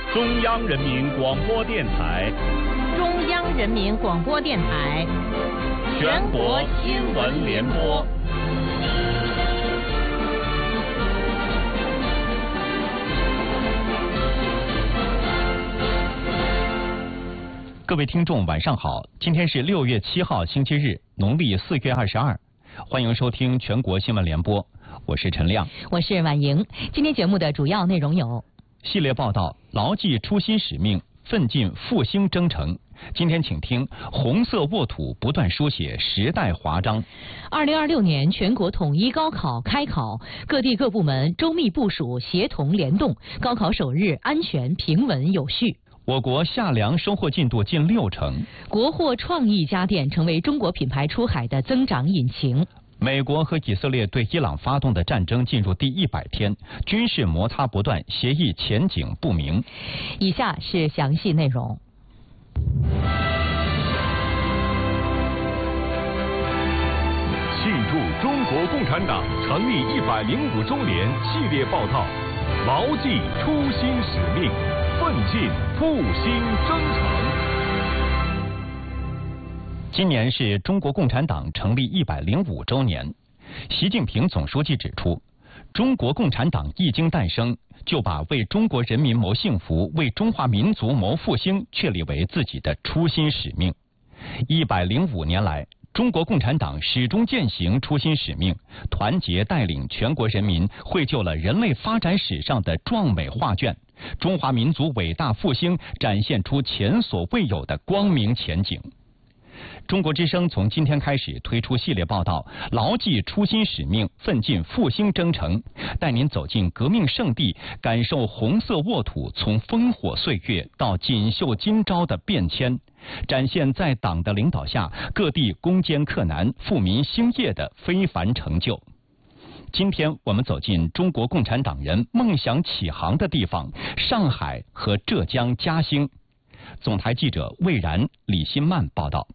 中央人民广播电台， 中央人民广播电台， 全国新闻联播。 各位听众，晚上好！今天是6月7号，星期日，农历4月22，欢迎收听全国新闻联播，我是陈亮， 我是婉莹。今天节目的主要内容有： 系列报道，牢记初心使命，奋进复兴征程。今天请听红色沃土不断书写时代华章。 2026年全国统一高考开考，各地各部门周密部署，协同联动，高考首日安全平稳有序。 我国夏粮收获进度近60%， 国货创意家电成为中国品牌出海的增长引擎。 美国和以色列对伊朗发动的战争进入第100天，军事摩擦不断，协议前景不明。 以下是详细内容。 庆祝中国共产党成立105周年系列报道，牢记初心使命，奋进复兴征程。 今年是中国共产党成立105周年。习近平总书记指出，中国共产党一经诞生，就把为中国人民谋幸福、为中华民族谋复兴确立为自己的初心使命。105年来，中国共产党始终践行初心使命，团结带领全国人民绘就了人类发展史上的壮美画卷，中华民族伟大复兴展现出前所未有的光明前景。中国之声从今天开始推出系列报道，牢记初心使命，奋进复兴征程，带您走进革命圣地，感受红色沃土从烽火岁月到锦绣今朝的变迁，展现在党的领导下各地攻坚克难、富民兴业的非凡成就。今天我们走进中国共产党人梦想起航的地方——上海和浙江嘉兴。总台记者魏然、李新曼报道。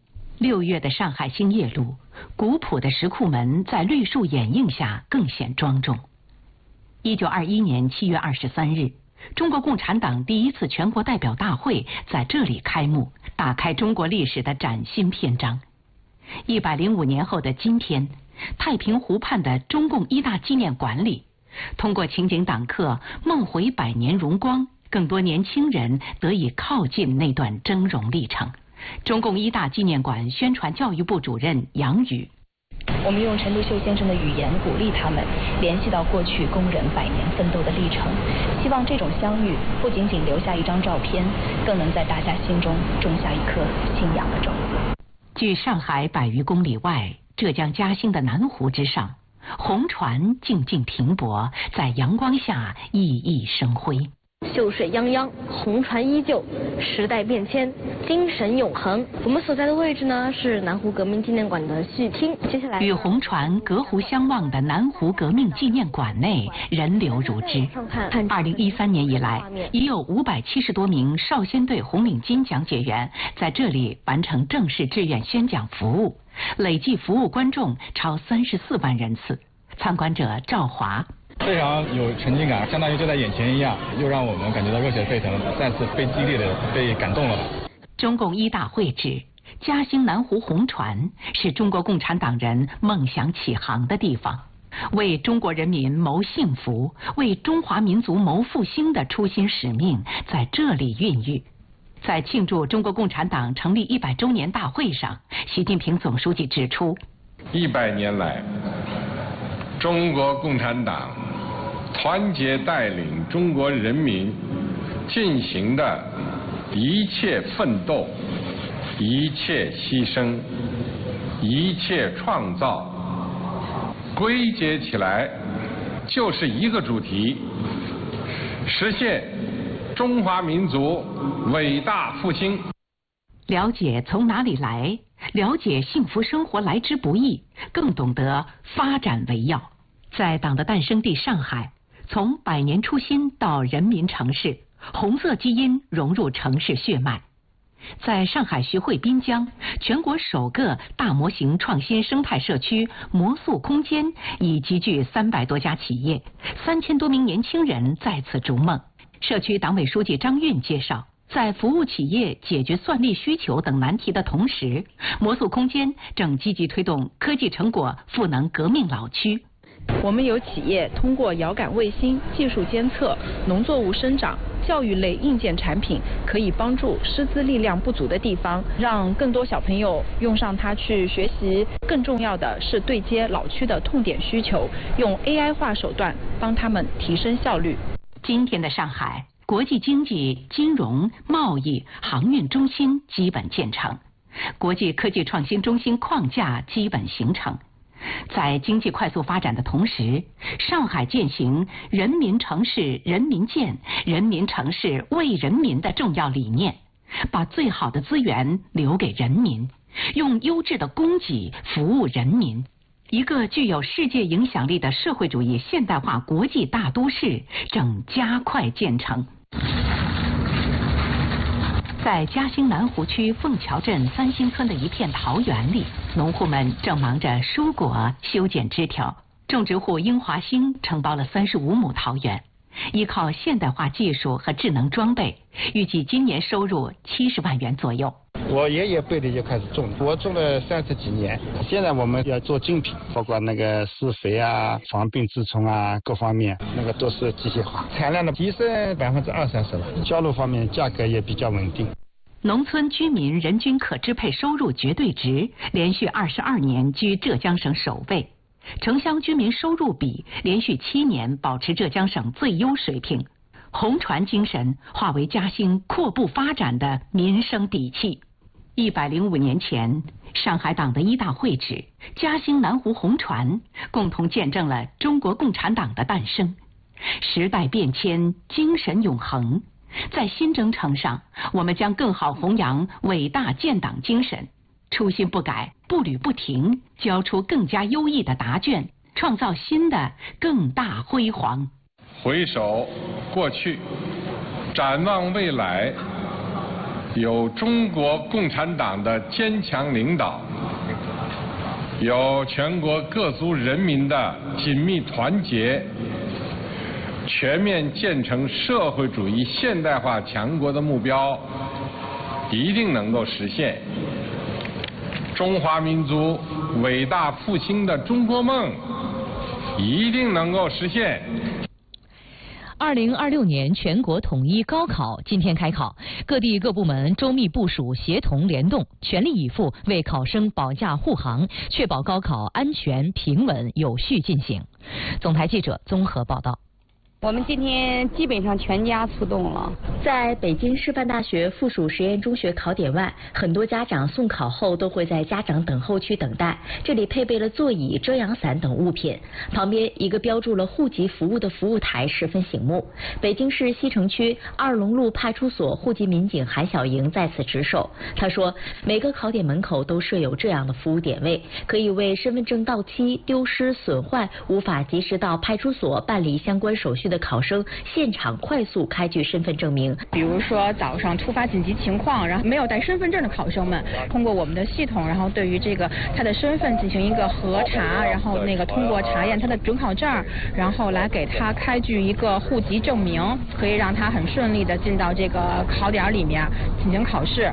6月的上海兴业路，古朴的石库门在绿树掩映下更显庄重。1921年7月23日，中国共产党第一次全国代表大会在这里开幕，打开中国历史的崭新篇章。105年后的今天，太平湖畔的中共一大纪念馆里，通过情景党课梦回100年荣光，更多年轻人得以靠近那段峥嵘历程。中共一大纪念馆宣传教育部主任杨宇： 我们用陈独秀先生的语言鼓励他们联系到过去工人100年奋斗的历程，希望这种相遇不仅仅留下一张照片，更能在大家心中种下一颗信仰的种子。 距上海100余公里外，浙江嘉兴的南湖之上，红船静静停泊，在阳光下熠熠生辉。 秀水泱泱，红船依旧，时代变迁，精神永恒。我们所在的位置呢，是南湖革命纪念馆的戏厅。接下来， 与红船隔湖相望的南湖革命纪念馆内人流如织。2013年以来，已有570多名少先队红领巾讲解员在这里完成正式志愿宣讲服务，累计服务观众超34万人次。参观者赵华： 非常有沉浸感，相当于就在眼前一样，又让我们感觉到热血沸腾，再次被激励的被感动了。 中共一大会址嘉兴南湖红船是中国共产党人梦想起航的地方，为中国人民谋幸福、为中华民族谋复兴的初心使命在这里孕育。在庆祝中国共产党成立100周年大会上，习近平总书记指出 ，100年来，中国共产党团结带领中国人民进行的一切奋斗、一切牺牲、一切创造，归结起来就是一个主题：实现中华民族伟大复兴。 了解从哪里来，了解幸福生活来之不易，更懂得发展为要。在党的诞生地上海，从100年初心到人民城市，红色基因融入城市血脉。在上海徐汇滨江，全国首个大模型创新生态社区魔塑空间已集聚300多家企业，3000多名年轻人在此逐梦。 社区党委书记张运介绍，在服务企业解决算力需求等难题的同时，魔素空间正积极推动科技成果赋能革命老区。 我们有企业通过遥感卫星、技术监测、农作物生长、教育类硬件产品，可以帮助师资力量不足的地方，让更多小朋友用上它去学习。更重要的是对接老区的痛点需求，用 AI 化手段帮他们提升效率。 今天的上海，国际经济、金融、贸易、航运中心基本建成，国际科技创新中心框架基本形成。在经济快速发展的同时，上海践行人民城市人民建、人民城市为人民的重要理念，把最好的资源留给人民，用优质的供给服务人民。一个具有世界影响力的社会主义现代化国际大都市正加快建成。在嘉兴南湖区凤桥镇三星村的一片桃园里，农户们正忙着疏果、修剪枝条。种植户英华兴承包了35亩桃园，依靠现代化技术和智能装备，预计今年收入70万元左右。 我爷爷辈的就开始种，我种了30几年。现在我们要做精品，包括那个施肥啊、防病治虫啊，各方面那个都是机械化，产量的提升20-30%了。销路方面价格也比较稳定。 农村居民人均可支配收入绝对值连续22年居浙江省首位，城乡居民收入比连续7年保持浙江省最优水平。红船精神化为嘉兴阔步发展的民生底气。105年前，上海党的一大会址嘉兴南湖红船共同见证了中国共产党的诞生。时代变迁，精神永恒。在新征程上，我们将更好弘扬伟大建党精神，初心不改，步履不停，交出更加优异的答卷，创造新的更大辉煌。 回首过去，展望未来，有中国共产党的坚强领导，有全国各族人民的紧密团结，全面建成社会主义现代化强国的目标一定能够实现。中华民族伟大复兴的中国梦一定能够实现。 2026年全国统一高考今天开考，各地各部门周密部署，协同联动，全力以赴为考生保驾护航，确保高考安全、平稳、有序进行。总台记者综合报道。 我们今天基本上全家出动了。 在北京师范大学附属实验中学考点外，很多家长送考后都会在家长等候区等待，这里配备了座椅、遮阳伞等物品，旁边一个标注了户籍服务的服务台十分醒目。北京市西城区二龙路派出所户籍民警韩小莹在此值守。他说，每个考点门口都设有这样的服务点位，可以为身份证到期、丢失、损坏、无法及时到派出所办理相关手续的考生现场快速开具身份证明。 比如说早上突发紧急情况，然后没有带身份证的考生们，通过我们的系统，然后对于这个他的身份进行一个核查，然后通过查验他的准考证，然后来给他开具一个户籍证明，可以让他很顺利的进到这个考点里面进行考试。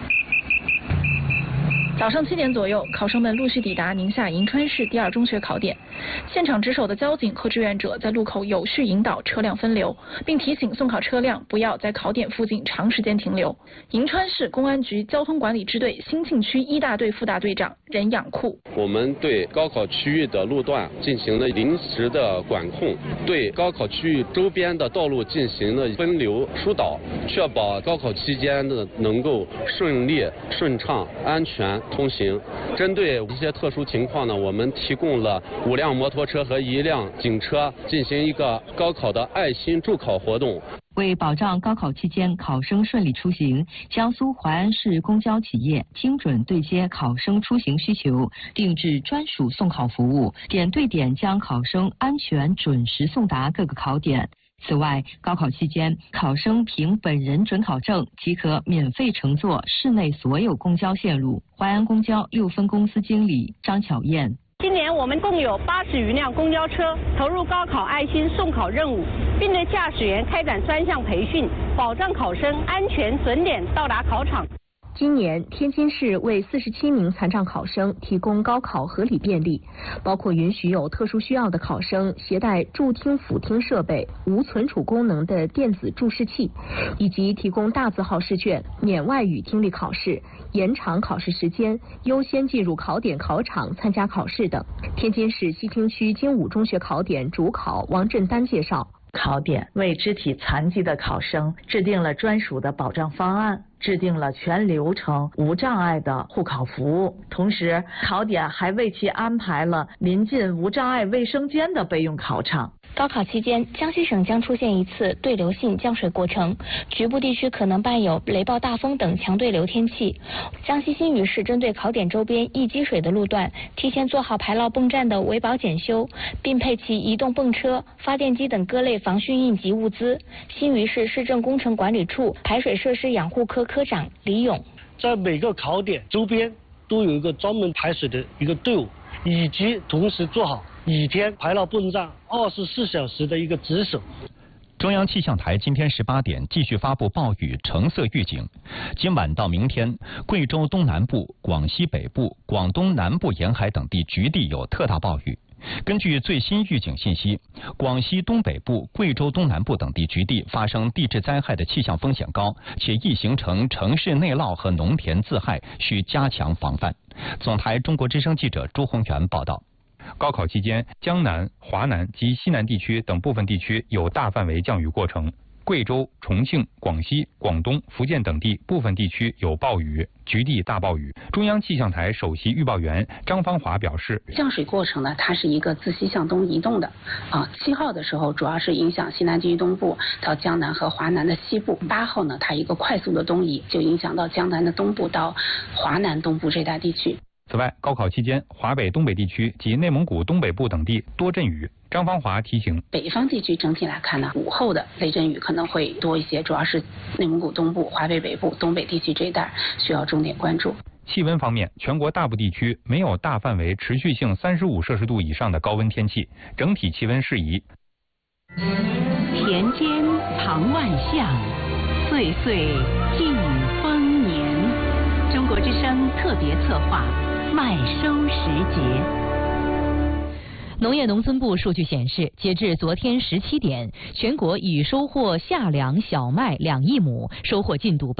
早上7点左右，考生们陆续抵达宁夏银川市第2中学考点。现场值守的交警和志愿者在路口有序引导车辆分流，并提醒送考车辆不要在考点附近长时间停留。银川市公安局交通管理支队兴庆区1大队副大队长任养库： 我们对高考区域的路段进行了临时的管控，对高考区域周边的道路进行了分流疏导，确保高考期间的能够顺利、顺畅、安全通行。针对一些特殊情况呢，我们提供了5辆摩托车和1辆警车，进行一个高考的爱心助考活动。 为保障高考期间考生顺利出行，江苏淮安市公交企业精准对接考生出行需求，定制专属送考服务，点对点将考生安全准时送达各个考点。此外，高考期间，考生凭本人准考证即可免费乘坐市内所有公交线路。淮安公交6分公司经理张巧燕： 今年我们共有80余辆公交车投入高考爱心送考任务，并对驾驶员开展专项培训，保障考生安全准点到达考场。 今年，天津市为47名残障考生提供高考合理便利，包括允许有特殊需要的考生携带助听辅听设备、无存储功能的电子注释器，以及提供大字号试卷、免外语听力考试、延长考试时间、优先进入考点考场参加考试等。天津市西厅区精武中学考点主考王振丹介绍， 考点为肢体残疾的考生制定了专属的保障方案，制定了全流程无障碍的护考服务，同时考点还为其安排了临近无障碍卫生间的备用考场。 高考期间，江西省将出现一次对流性降水过程，局部地区可能伴有雷暴大风等强对流天气。江西新余市针对考点周边易积水的路段，提前做好排涝泵站的维保检修，并配齐移动泵车、发电机等各类防汛应急物资。新余市市政工程管理处排水设施养护科科长李勇， 在每个考点周边都有一个专门排水的一个队伍，以及同时做好雨天排涝泵站24小时的一个值守。 中央气象台今天18点继续发布暴雨橙色预警。今晚到明天，贵州东南部、广西北部、广东南部沿海等地局地有特大暴雨。根据最新预警信息，广西东北部、贵州东南部等地局地发生地质灾害的气象风险高，且易形成城市内涝和农田自害，需加强防范。总台中国之声记者朱宏元报道。 高考期间，江南、华南及西南地区等部分地区有大范围降雨过程。贵州、重庆、广西、广东、福建等地部分地区有暴雨，局地大暴雨。中央气象台首席预报员张芳华表示， 降水过程呢，它是一个自西向东移动的，7号的时候主要是影响西南地区东部到江南和华南的西部，8号呢，它一个快速的东移，就影响到江南的东部到华南东部这带地区。 此外，高考期间，华北、东北地区及内蒙古东北部等地多阵雨。张芳华提醒， 北方地区整体来看呢，午后的雷阵雨可能会多一些，主要是内蒙古东部、华北北部、东北地区这一带需要重点关注。 气温方面，全国大部地区没有大范围持续性35摄氏度以上的高温天气，整体气温适宜。 田间藏万象，岁岁尽丰年。中国之声特别策划，麦收时节。 农业农村部数据显示，截至昨天17点，全国已收获夏粮小麦2亿亩，收获进度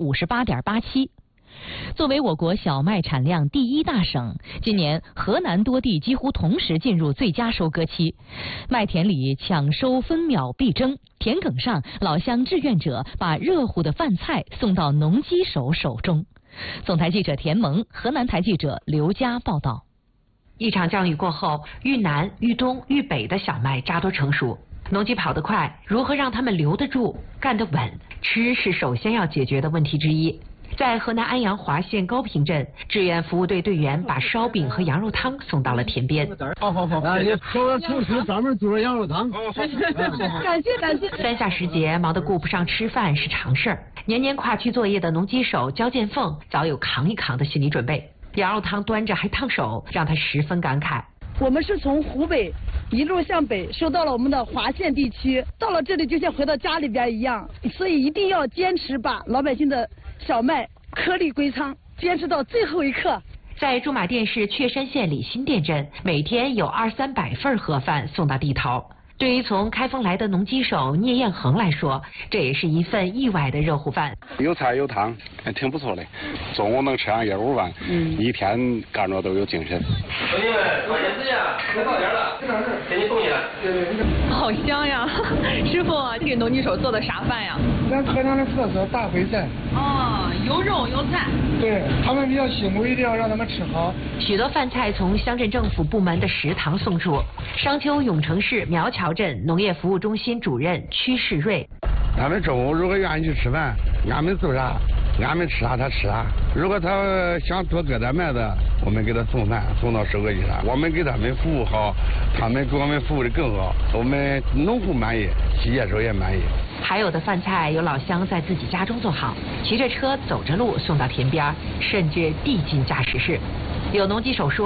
58.87%。作为我国小麦产量第1大省，今年河南多地几乎同时进入最佳收割期，麦田里抢收分秒必争，田埂上老乡志愿者把热乎的饭菜送到农机手手中。总台记者田萌，河南台记者刘佳报道。 一场降雨过后，豫南、豫东、豫北的小麦扎堆成熟，农机跑得快，如何让他们留得住、干得稳？吃是首先要解决的问题之一。在河南安阳华县高坪镇，志愿服务队队员把烧饼和羊肉汤送到了田边。 好，你说了厨师专门做了羊肉汤。 感谢。三下时节，忙得顾不上吃饭是常事儿。年年跨区作业的农机手焦建凤早有扛一扛的心理准备。羊肉汤端着还烫手，让他十分感慨。 我们是从湖北一路向北收到了我们的华县地区，到了这里就像回到家里边一样，所以一定要坚持把老百姓的小麦颗粒归仓，坚持到最后一刻。 在驻马店市确山县里新店镇，每天有200-300份盒饭送到地头。对于从开封来的农机手聂彦恒来说，这也是一份意外的热乎饭。 有菜有汤，挺不错的。中午能吃上1碗饭，一天干着都有精神。 同学们，多些时间，吃早点了，给你送进来。 好香呀！师傅，这个农机手做的啥饭呀？ 咱河南的特色大烩菜。 哦，有肉有菜。 对，他们比较辛苦，一定要让他们吃好。 许多饭菜从乡镇政府部门的食堂送出。商丘永城市苗桥镇农业服务中心主任屈世瑞， 他们中午如果愿意去吃饭，俺们做啥，俺们吃啥他吃啥。如果他想多割点麦子，我们给他送饭送到收割机上，我们给他们服务好，他们给我们服务的更好，我们农户满意，企业手也满意。 还有的饭菜有老乡在自己家中做好，骑着车走着路送到田边，甚至递进驾驶室。有农机手说，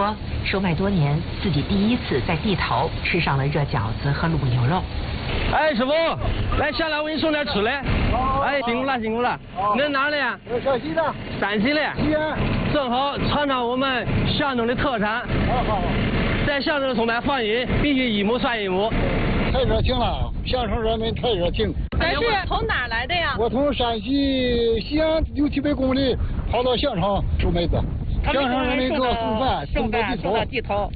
收卖多年，自己第一次在地头吃上了热饺子和卤牛肉。 哎，师傅，来下来我给你送点吃的。哎，辛苦了辛苦了。你是哪里啊？ 陕西的。 陕西的。 西安。 正好尝尝我们象征的特产。 好。 在象征送来欢迎，必须一亩算一亩。 太热情了，象征人民太热情。 咱是从哪儿来的呀？ 我从陕西西安600-700公里跑到象征收麦子，象征人民给我送饭，送到地头。